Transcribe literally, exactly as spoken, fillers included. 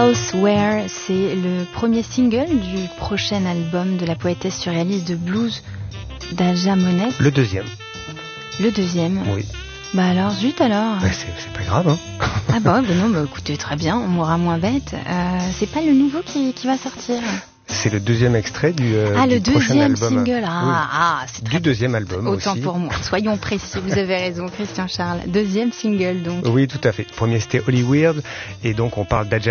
Elsewhere, c'est le premier single du prochain album de la poétesse surréaliste de blues Daja Monet. Le deuxième. Le deuxième. Oui. Bah alors, zut alors. Bah c'est, c'est pas grave, hein. Ah bah, bah non, bah écoutez, très bien, on mourra moins bête. Euh, c'est pas le nouveau qui, qui va sortir. C'est le deuxième extrait du, euh, ah, du le prochain deuxième album. single. Ah, Oui. ah c'est très du deuxième album Autant aussi. pour moi. Soyons précis, vous avez raison, Christian Charles. Deuxième single, donc. Oui, tout à fait. Le premier, c'était Holly Weird. Et donc, on parle d'Adja